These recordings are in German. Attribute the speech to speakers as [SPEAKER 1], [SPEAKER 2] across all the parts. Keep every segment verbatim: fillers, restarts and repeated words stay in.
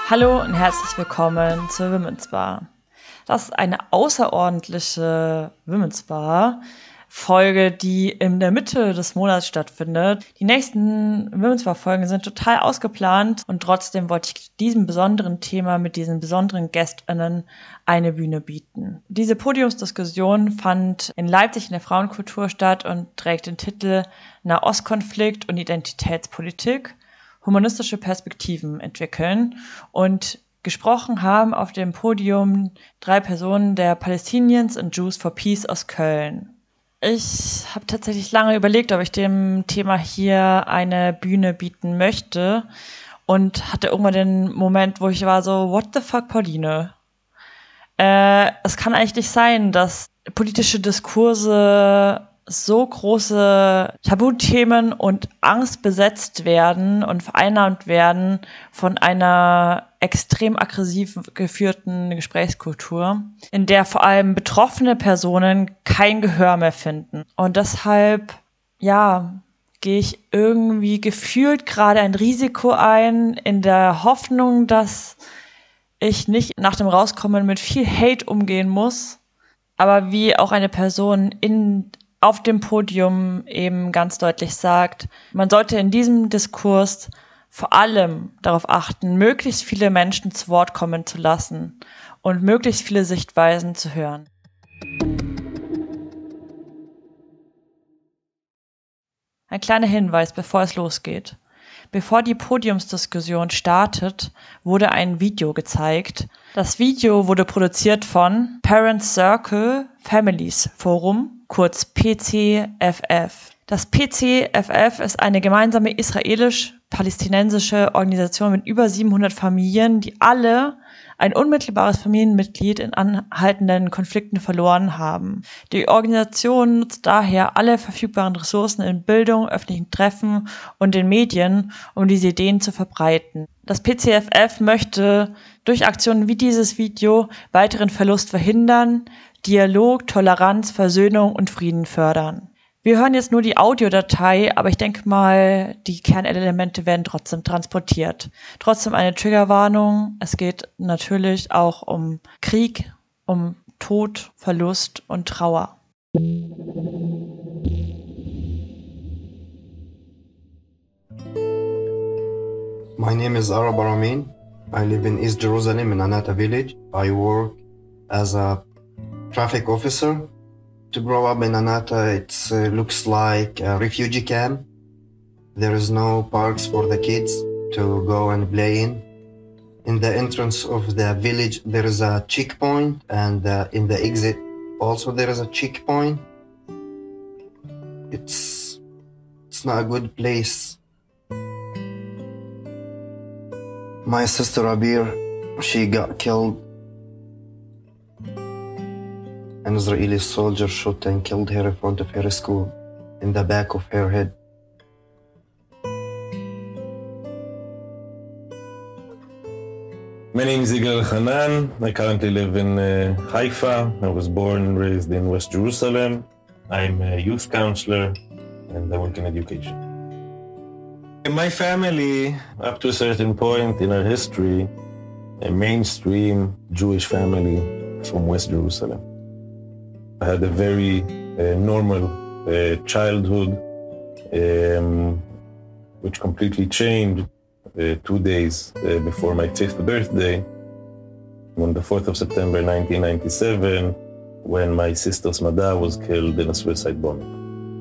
[SPEAKER 1] Hallo und herzlich willkommen zur Women's Bar. Das ist eine außerordentliche Women's Bar Folge, die in der Mitte des Monats stattfindet. Die nächsten Women's Bar Folgen sind total ausgeplant und trotzdem wollte ich diesem besonderen Thema mit diesen besonderen GästInnen eine Bühne bieten. Diese Podiumsdiskussion fand in Leipzig in der Frauenkultur statt und trägt den Titel Nahostkonflikt und Identitätspolitik. Humanistische Perspektiven entwickeln, und gesprochen haben auf dem Podium drei Personen der Palestinians and Jews for Peace aus Köln. Ich habe tatsächlich lange überlegt, ob ich dem Thema hier eine Bühne bieten möchte und hatte irgendwann den Moment, wo ich war so, what the fuck, Pauline? Äh, es kann eigentlich nicht sein, dass politische Diskurse so große Tabuthemen und Angst besetzt werden und vereinnahmt werden von einer extrem aggressiv geführten Gesprächskultur, in der vor allem betroffene Personen kein Gehör mehr finden. Und deshalb, ja, gehe ich irgendwie gefühlt gerade ein Risiko ein, in der Hoffnung, dass ich nicht nach dem Rauskommen mit viel Hate umgehen muss, aber wie auch eine Person in auf dem Podium eben ganz deutlich sagt, man sollte in diesem Diskurs vor allem darauf achten, möglichst viele Menschen zu Wort kommen zu lassen und möglichst viele Sichtweisen zu hören. Ein kleiner Hinweis, bevor es losgeht. Bevor die Podiumsdiskussion startet, wurde ein Video gezeigt. Das Video wurde produziert von Parents Circle Families Forum, kurz P C F F. Das P C F F ist eine gemeinsame israelisch-palästinensische Organisation mit über siebenhundert Familien, die alle ein unmittelbares Familienmitglied in anhaltenden Konflikten verloren haben. Die Organisation nutzt daher alle verfügbaren Ressourcen in Bildung, öffentlichen Treffen und den Medien, um diese Ideen zu verbreiten. Das P C F F möchte durch Aktionen wie dieses Video weiteren Verlust verhindern, Dialog, Toleranz, Versöhnung und Frieden fördern. Wir hören jetzt nur die Audiodatei, aber ich denke mal, die Kernelemente werden trotzdem transportiert. Trotzdem eine Triggerwarnung. Es geht natürlich auch um Krieg, um Tod, Verlust und Trauer.
[SPEAKER 2] My name is Arab Aramin. I live in East Jerusalem in Anata village. I work as a traffic officer. To grow up in Anata, it uh, looks like a refugee camp. There is no parks for the kids to go and play in. In the entrance of the village, there is a checkpoint, and uh, in the exit also there is a checkpoint. It's, it's not a good place. My sister Abir, she got killed. An Israeli soldier shot and killed her in front of her school, in the back of her head.
[SPEAKER 3] My name is Yigal Hanan. I currently live in uh, Haifa. I was born and raised in West Jerusalem. I'm a youth counselor and I work in education. In my family, up to a certain point in our history, a mainstream Jewish family from West Jerusalem. I had a very uh, normal uh, childhood, um, which completely changed uh, two days uh, before my fifth birthday, on the fourth of September nineteen ninety-seven, when my sister Smada was killed in a suicide bombing.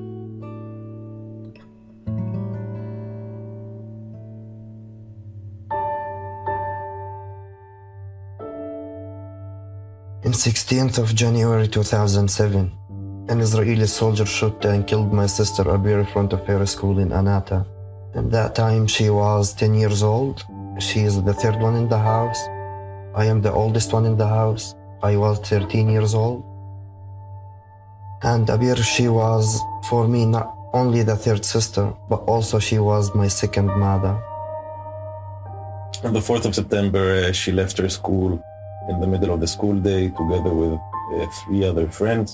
[SPEAKER 2] On sixteenth of January two thousand seven, an Israeli soldier shot and killed my sister Abir in front of her school in Anata. At that time, she was ten years old. She is the third one in the house. I am the oldest one in the house. I was thirteen years old. And Abir, she was, for me, not only the third sister, but also she was my second mother.
[SPEAKER 3] On the fourth of September, uh, she left her school in the middle of the school day together with uh, three other friends.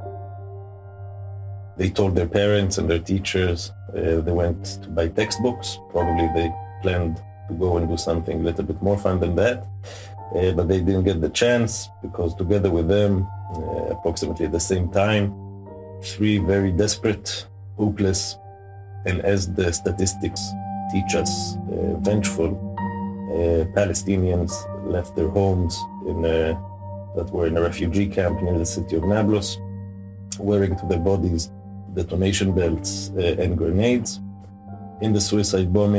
[SPEAKER 3] They told their parents and their teachers uh, they went to buy textbooks. Probably they planned to go and do something a little bit more fun than that. Uh, but they didn't get the chance because together with them, uh, approximately at the same time, three very desperate, hopeless, and as the statistics teach us, uh, vengeful uh, Palestinians left their homes in a, that were in a refugee camp near the city of Nablus, wearing to their bodies detonation belts uh, and grenades. In the suicide bombing,